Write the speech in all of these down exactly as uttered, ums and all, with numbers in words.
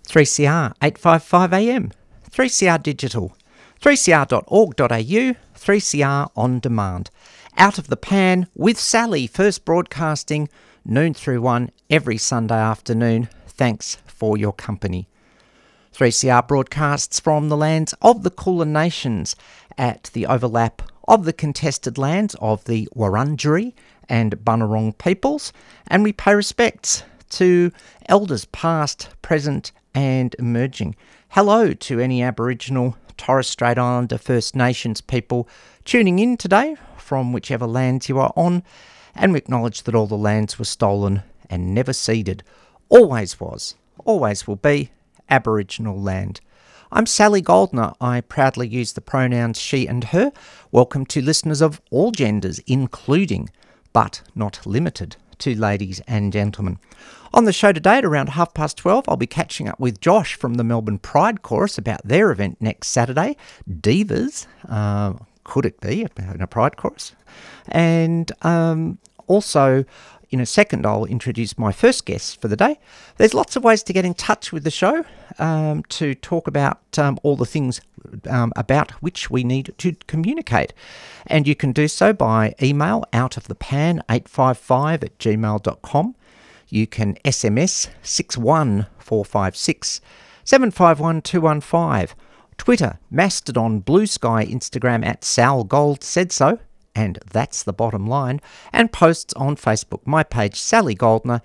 three C R eight fifty-five A M, three C R Digital, three c r dot org dot a u, three C R On Demand. Out of the Pan with Sally, first broadcasting noon through one every Sunday afternoon. Thanks for your company. three C R broadcasts from the lands of the Kulin Nations at the overlap of the contested lands of the Wurundjeri and Bunurong peoples, and we pay respects to elders past, present and emerging. Hello to any Aboriginal, Torres Strait Islander, First Nations people tuning in today from whichever lands you are on, and we acknowledge that all the lands were stolen and never ceded. Always was, always will be Aboriginal land. I'm Sally Goldner. I proudly use the pronouns she and her. Welcome to listeners of all genders, including, but not limited to, ladies and gentlemen. On the show today at around half past twelve, I'll be catching up with Josh from the Melbourne Pride Chorus about their event next Saturday, Divas. Uh, could it be in a Pride Chorus? And um, also, in a second, I'll introduce my first guest for the day. There's lots of ways to get in touch with the show, um, to talk about um, all the things um, about which we need to communicate. And you can do so by email, outofthepan eight five five at gmail dot com. You can S M S six one four five six seven five one two one five. Twitter, Mastodon, Blue Sky, Instagram at Sal Gold said so. And that's the bottom line. And posts on Facebook, my page, Sally Goldner,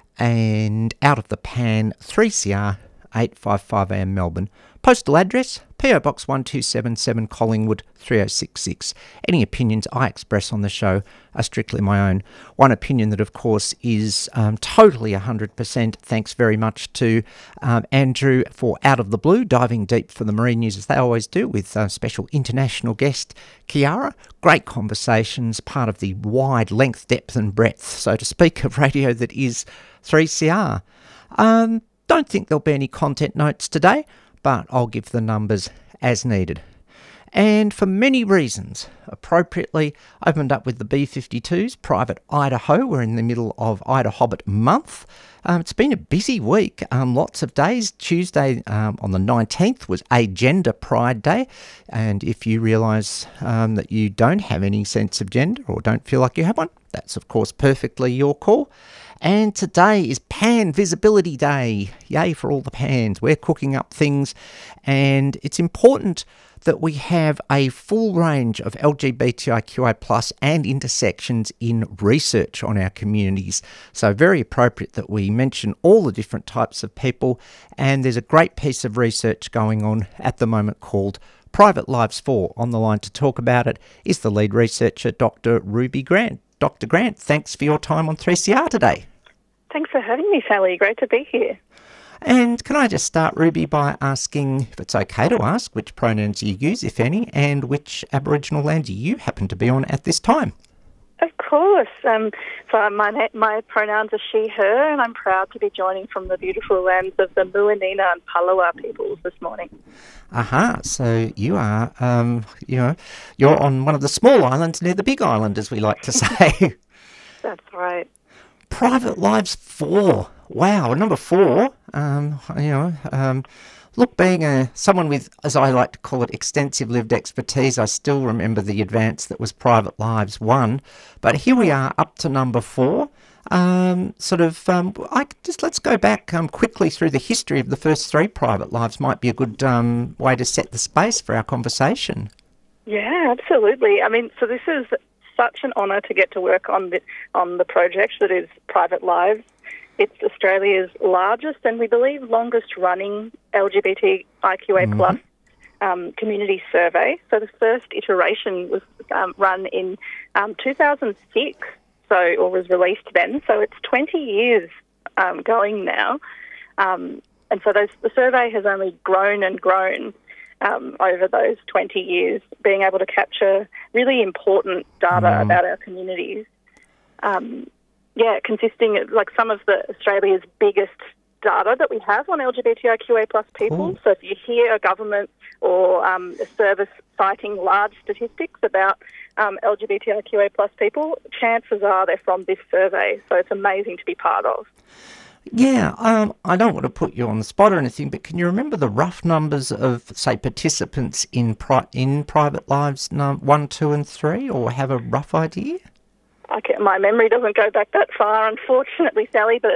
and Out of the Pan, three C R, eight fifty-five A M Melbourne. Postal address, P O Box one two seven seven, Collingwood, three oh six six. Any opinions I express on the show are strictly my own. One opinion that, of course, is um, totally one hundred percent. Thanks very much to um, Andrew for Out of the Blue, diving deep for the marine news as they always do with uh, special international guest Kiara. Great conversations, part of the wide length, depth and breadth, so to speak, of radio that is three C R. Um, don't think there'll be any content notes today, but I'll give the numbers as needed. And for many reasons, appropriately opened up with the B fifty-twos, Private Idaho. We're in the middle of Ida Hobbit month. Um, it's been a busy week, um, lots of days. Tuesday um, on the nineteenth was Agenda Pride Day. And if you realise um, that you don't have any sense of gender or don't feel like you have one, that's of course perfectly your call. And today is Pan Visibility Day. Yay for all the pans. We're cooking up things, and it's important that we have a full range of L G B T I Q A plus and intersections in research on our communities. So very appropriate that we mention all the different types of people, and there's a great piece of research going on at the moment called Private Lives four. On the line to talk about it is the lead researcher, Doctor Ruby Grant. Doctor Grant, thanks for your time on three C R today. Thanks for having me, Sally. Great to be here. And can I just start, Ruby, by asking, if it's okay to ask, which pronouns you use, if any, and which Aboriginal land you happen to be on at this time? Of course. Um, so my my pronouns are she, her, and I'm proud to be joining from the beautiful lands of the Muanina and Palawa peoples this morning. Aha, so you are, um, you know, you're on one of the small islands near the big island, as we like to say. That's right. Private Lives four. Wow, number four. Um, you know, um, look, being a someone with, as I like to call it, extensive lived expertise, I still remember the advance that was Private Lives one. But here we are up to number four. Um, sort of, um, I just let's go back um, quickly through the history of the first three Private Lives. Might be a good um, way to set the space for our conversation. Yeah, absolutely. I mean, so this is such an honour to get to work on the, on the project that is Private Lives. It's Australia's largest and we believe longest running L G B T I Q A mm-hmm. plus um, community survey. So the first iteration was um, run in um, two thousand six, so or was released then. So it's twenty years um, going now, um, and so those, the survey has only grown and grown. Um, over those twenty years, being able to capture really important data mm. about our communities. Um, yeah, consisting of like some of the Australia's biggest data that we have on L G B T I Q A plus people. Cool. So if you hear a government or um, a service citing large statistics about um, L G B T I Q A plus people, chances are they're from this survey. So it's amazing to be part of. Yeah, um, I don't want to put you on the spot or anything, but can you remember the rough numbers of, say, participants in pri- in Private Lives num- one, two, and three, or have a rough idea? I can, my memory doesn't go back that far, unfortunately, Sally, but